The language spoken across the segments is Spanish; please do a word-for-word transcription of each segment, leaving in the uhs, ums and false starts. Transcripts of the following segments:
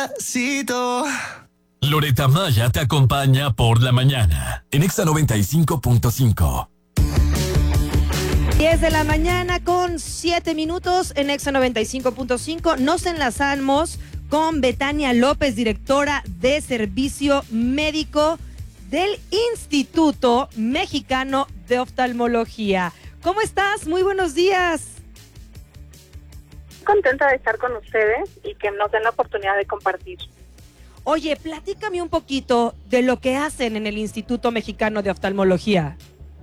Cito. Loretta Maya te acompaña por la mañana en Exa noventa y cinco punto cinco. diez de la mañana con siete minutos en Exa noventa y cinco punto cinco. Nos enlazamos con Betania López, directora de Servicio Médico del Instituto Mexicano de Oftalmología. ¿Cómo estás? Muy buenos días. Contenta de estar con ustedes y que nos den la oportunidad de compartir. Oye, platícame un poquito de lo que hacen en el Instituto Mexicano de Oftalmología.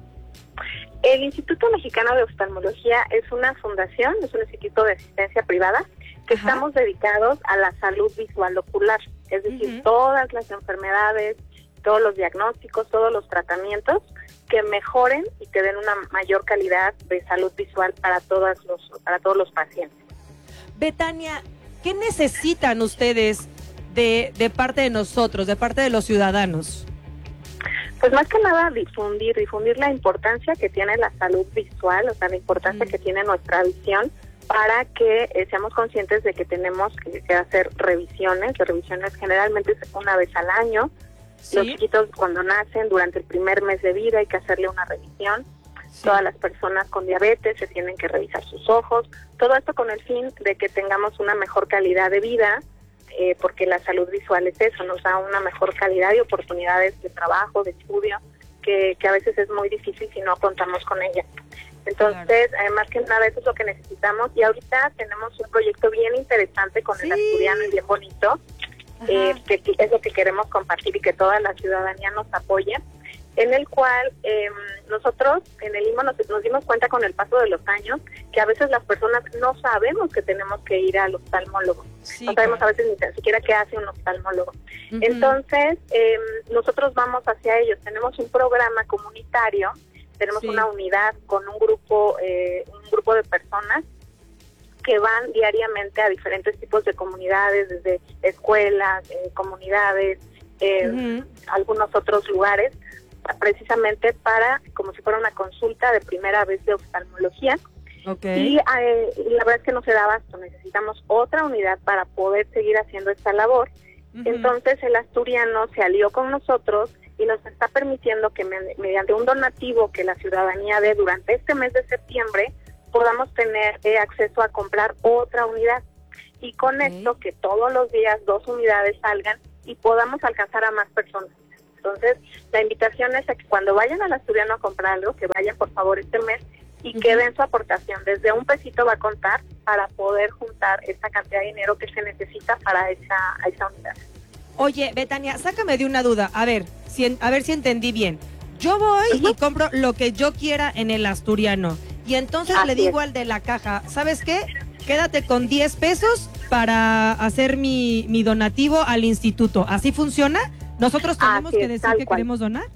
El Instituto Mexicano de Oftalmología es una fundación, es un instituto de asistencia privada que Ajá. estamos dedicados a la salud visual ocular, es decir, uh-huh. todas las enfermedades, todos los diagnósticos, todos los tratamientos que mejoren y que den una mayor calidad de salud visual para todos los, para todos los pacientes. Betania, ¿qué necesitan ustedes de, de parte de nosotros, de parte de los ciudadanos? Pues más que nada difundir, difundir la importancia que tiene la salud visual, o sea, la importancia mm. que tiene nuestra visión, para que eh, seamos conscientes de que tenemos que, que hacer revisiones. Las revisiones generalmente es una vez al año. ¿Sí? Los chiquitos cuando nacen, durante el primer mes de vida hay que hacerle una revisión. Sí. Todas las personas con diabetes se tienen que revisar sus ojos. Todo esto con el fin de que tengamos una mejor calidad de vida, eh, porque la salud visual es eso, nos da una mejor calidad y oportunidades de trabajo, de estudio, que, que a veces es muy difícil si no contamos con ella. Entonces, claro. eh, más que nada eso es lo que necesitamos. Y ahorita tenemos un proyecto bien interesante con sí. el asturiano y bien bonito, eh, que es lo que queremos compartir y que toda la ciudadanía nos apoye, en el cual eh, nosotros en el I M O nos, nos dimos cuenta con el paso de los años que a veces las personas no sabemos que tenemos que ir al oftalmólogo. Sí, no sabemos claro. a veces ni tan siquiera qué hace un oftalmólogo. Uh-huh. Entonces, eh, nosotros vamos hacia ellos. Tenemos un programa comunitario, tenemos sí. una unidad con un grupo, eh, un grupo de personas que van diariamente a diferentes tipos de comunidades, desde escuelas, eh, comunidades, eh, uh-huh. algunos otros lugares, precisamente para, como si fuera una consulta de primera vez de oftalmología. Okay. Y eh, la verdad es que no se da abasto, necesitamos otra unidad para poder seguir haciendo esta labor. Uh-huh. Entonces el asturiano se alió con nosotros y nos está permitiendo que me, mediante un donativo que la ciudadanía dé durante este mes de septiembre, podamos tener eh, acceso a comprar otra unidad. Y con okay. esto que todos los días dos unidades salgan y podamos alcanzar a más personas. Entonces, la invitación es a que cuando vayan al asturiano a comprar algo, que vayan por favor este mes y uh-huh. que den su aportación. Desde un pesito va a contar para poder juntar esta cantidad de dinero que se necesita para esa, esa unidad. Oye, Betania, sácame de una duda. A ver, si, a ver si entendí bien. Yo voy uh-huh. y compro lo que yo quiera en el asturiano. Y entonces Así le digo es. al de la caja, ¿sabes qué? Quédate con diez pesos para hacer mi, mi donativo al instituto. ¿Así funciona? ¿Nosotros tenemos que decir que cual. queremos donar?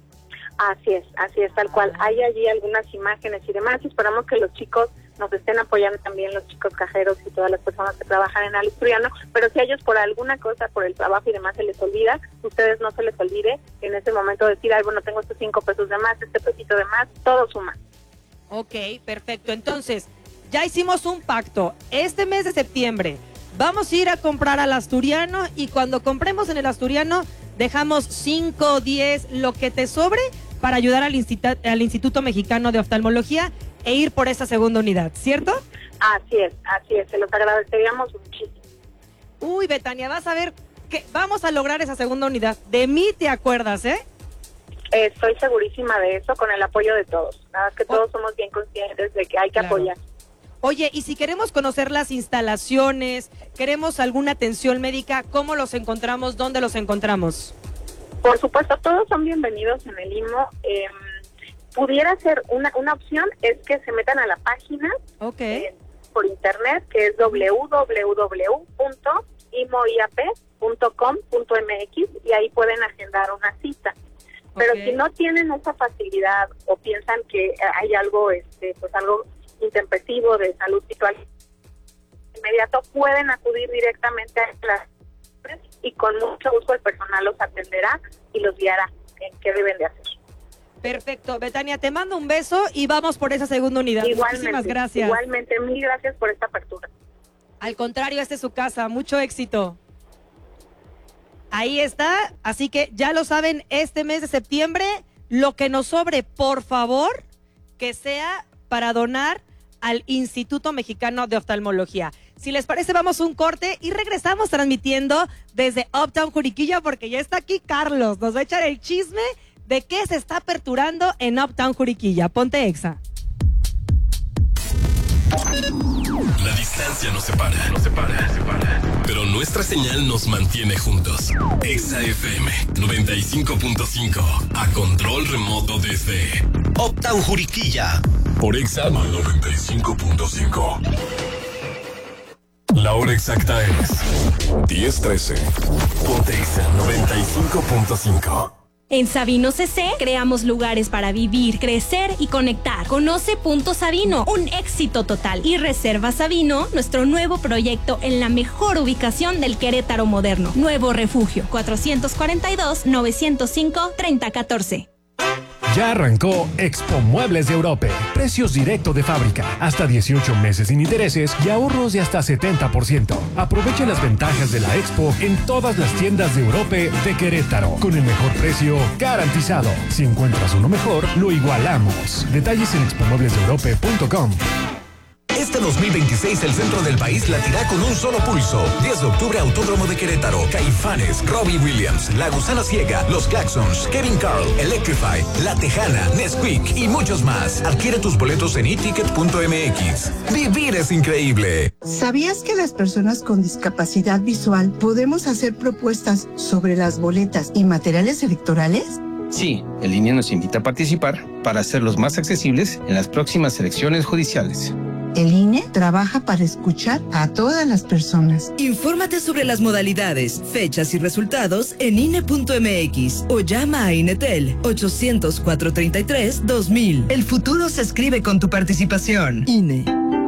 Así es, así es, tal cual. Hay allí algunas imágenes y demás, y esperamos que los chicos nos estén apoyando también, los chicos cajeros y todas las personas que trabajan en el asturiano, pero si a ellos por alguna cosa, por el trabajo y demás se les olvida, ustedes no se les olvide en ese momento decir, ay, bueno, tengo estos cinco pesos de más, este pesito de más, todo suma. Ok, perfecto. Entonces, ya hicimos un pacto. Este mes de septiembre vamos a ir a comprar al asturiano y cuando compremos en el asturiano dejamos cinco, diez, lo que te sobre para ayudar al, institu- al Instituto Mexicano de Oftalmología e ir por esa segunda unidad, ¿cierto? Así es, así es, se los agradeceríamos muchísimo. Uy, Betania, vas a ver que vamos a lograr esa segunda unidad. De mí te acuerdas, ¿eh? Estoy segurísima de eso, con el apoyo de todos. Nada más que todos oh. somos bien conscientes de que hay que claro. apoyar. Oye, y si queremos conocer las instalaciones, queremos alguna atención médica, ¿cómo los encontramos? ¿Dónde los encontramos? Por supuesto, todos son bienvenidos en el I M O. Eh, pudiera ser una, una opción es que se metan a la página okay. eh, por internet, que es doble u doble u doble u punto i m o i a p punto com punto m x y ahí pueden agendar una cita. Pero okay. si no tienen esa facilidad o piensan que hay algo, este, pues algo intempestivo de salud visual inmediato, pueden acudir directamente a las y con mucho gusto el personal los atenderá y los guiará en qué deben de hacer. Perfecto, Betania, te mando un beso y vamos por esa segunda unidad. Igualmente, muchísimas gracias. Igualmente, mil gracias por esta apertura. Al contrario, esta es su casa, mucho éxito. Ahí está, así que ya lo saben, este mes de septiembre, lo que nos sobre, por favor, que sea para donar al Instituto Mexicano de Oftalmología. Si les parece, vamos a un corte y regresamos transmitiendo desde Uptown Juriquilla, porque ya está aquí Carlos, nos va a echar el chisme de qué se está aperturando en Uptown Juriquilla. Ponte Exa. La distancia nos separa, nos separa, nos separa. Pero nuestra señal nos mantiene juntos. Exa F M noventa y cinco punto cinco, a control remoto desde Uptown Juriquilla. Por Exa noventa y cinco punto cinco. La hora exacta es diez trece. Ponte Exa noventa y cinco punto cinco. En Sabino C C creamos lugares para vivir, crecer y conectar. Conoce Punto Sabino, un éxito total. Y Reserva Sabino, nuestro nuevo proyecto en la mejor ubicación del Querétaro moderno. Nuevo refugio, cuatrocientos cuarenta y dos, novecientos cinco, treinta catorce. Ya arrancó Expo Muebles de Europe. Precios directo de fábrica, hasta dieciocho meses sin intereses y ahorros de hasta setenta por ciento. Aprovecha las ventajas de la Expo en todas las tiendas de Europe de Querétaro, con el mejor precio garantizado. Si encuentras uno mejor, lo igualamos. Detalles en expo muebles de europe punto com. Este dos mil veintiséis el centro del país latirá con un solo pulso. diez de octubre, Autódromo de Querétaro, Caifanes, Robbie Williams, La Gusana Ciega, Los Claxons, Kevin Carl, Electrify, La Tejana, Nesquik y muchos más. Adquiere tus boletos en e ticket punto m x. Vivir es increíble. ¿Sabías que las personas con discapacidad visual podemos hacer propuestas sobre las boletas y materiales electorales? Sí, el I N E nos invita a participar para hacerlos más accesibles en las próximas elecciones judiciales. El I N E trabaja para escuchar a todas las personas. Infórmate sobre las modalidades, fechas y resultados en I N E punto m x o llama a Inetel ochocientos, cuatrocientos treinta y tres, dos mil. El futuro se escribe con tu participación. I N E.